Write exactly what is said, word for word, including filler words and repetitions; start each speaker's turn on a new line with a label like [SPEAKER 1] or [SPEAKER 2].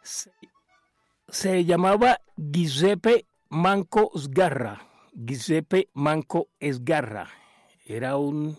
[SPEAKER 1] Se, se llamaba Giuseppe Manco Sgarra. Giuseppe Manco Sgarra. Era un